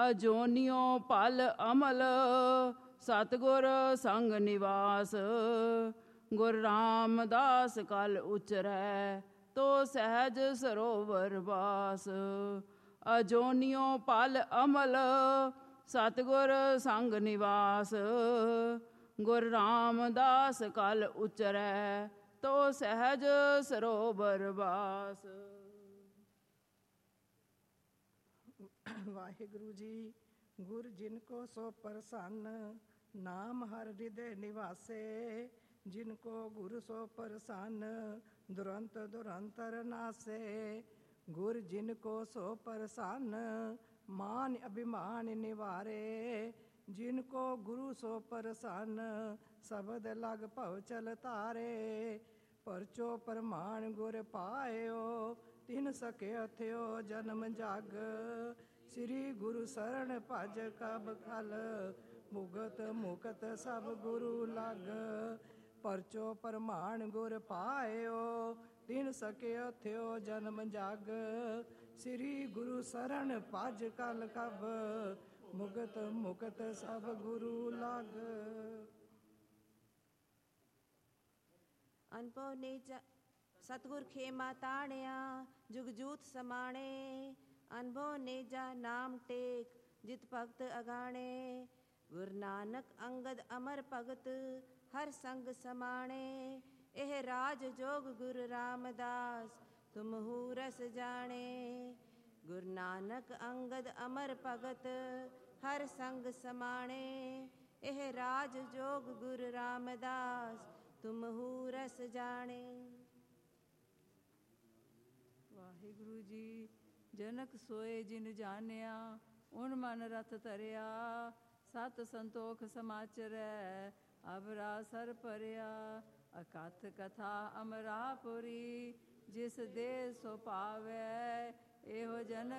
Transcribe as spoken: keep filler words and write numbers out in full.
ਅਜੋਨਿਓ ਪਲ ਅਮਲ ਸਤਿਗੁਰ ਸੰਗ ਨਿਵਾਸ। ਗੁਰ ਰਾਮਦਾਸ ਕਲ ਉਚਰੈ ਤੋ ਸਹਿਜ ਸਰੋਵਰ ਵਾਸ। ਅਜੋਨਿਓ ਪਲ ਅਮਲ ਸਤਿਗੁਰ ਸੰਗ ਨਿਵਾਸ। ਗੁਰ ਰਾਮਦਾਸ ਕਲ ਉਚਰੈ ਤੋ ਸਹਿਜ ਸਰੋਵਰ ਵਾਸ। ਵਾਹਿਗੁਰੂ ਜੀ। ਗੁਰ ਜਿਨ ਕੋ ਸੋ ਪ੍ਰਸੰਨ ਨਾਮ ਹਰ ਹਿਰਦੈ ਨਿਵਾਸੇ। ਜਿਨ ਕੋ ਗੁਰ ਸੋ ਪ੍ਰਸੰਨ ਦੁਰੰਤ ਦੁਰੰਤਰ ਨਾਸੇ। ਗੁਰ ਜਿਨ ਕੋ ਸੋ ਪ੍ਰਸੰਨ ਮਾਨ ਅਭਿਮਾਨ ਨਿਵਾਰੇ। ਜਿਨ ਕੋ ਗੁਰੂ ਸੋ ਪ੍ਰਸੰਨ ਸ਼ਬਦ ਲਗ ਭਵ ਚਲ ਤਾਰੇ। ਪਰਚੋ ਪ੍ਰਮਾਣ ਗੁਰ ਪਾਇਓ ਤਿਨ ਸਕੇ ਥਿਓ ਜਨਮ ਜਗ। ਸ੍ਰੀ ਗੁਰੂ ਸਰਣ ਭਜ ਕਬ ਖਲ ਮੁਗਤ ਮੁਕਤ ਸਭ ਗੁਰੂ ਲਗ। ਪਰਚੋ ਪ੍ਰਮਾਣ ਗੁਰ ਪਾਇਓ ਤਿਨ ਸਕੇ ਥਿਓ ਜਨਮ ਜਗ। ਸ੍ਰੀ ਗੁਰੂ ਸਰਣ ਭਜ ਕਲ ਕਬ ਮੁਗਤ ਮੁਕਤ ਸਭ ਗੁਰੂ ਲਗ। ਅਨਭਉ ਨੇਜਾ ਸਤਿਗੁਰ ਖੇਮਾ ਤਾਣਿਆ ਜੁਗ ਜੂਤ ਸਮਾਣੇ। ਅਨਭਉ ਨੇਜਾ ਨਾਮ ਟੇਕ ਜਿਤ ਭਗਤ ਅਗਾਣੇ। ਗੁਰ ਨਾਨਕ ਅੰਗਦ ਅਮਰ ਭਗਤ ਹਰ ਸੰਗ ਸਮਾਣੇ। ਇਹ ਰਾਜ ਜੋਗ ਗੁਰੂ ਰਾਮਦਾਸ ਤੁਮਹੂ ਰਸ ਜਾਣੇ। ਗੁਰ ਨਾਨਕ ਅੰਗਦ ਅਮਰ ਭਗਤ ਹਰ ਸੰਗ ਸਮਾਣੇ। ਇਹ ਰਾਜ ਜੋਗ ਗੁਰੂ ਰਾਮਦਾਸ ਤੁਮਹੂ ਰਸ ਜਾਣੇ। ਵਾਹਿਗੁਰੂ ਜੀ। ਜਨਕ ਸੋਏ ਜਿਨ ਜਾਣਿਆ ਉਨ ਮਨ ਰਥ ਧਰਿਆ। ਸਤ ਸੰਤੋਖ ਸਮਾਚਰੈ ਅਬਰਾ ਸਰ ਭਰਿਆ। ਅਕਥ ਕਥਾ ਅਮਰਾਪੁਰੀ ਜਿਸ ਦੇ ਸੋ ਪਾਵੈ। ਇਹੋ ਜਨ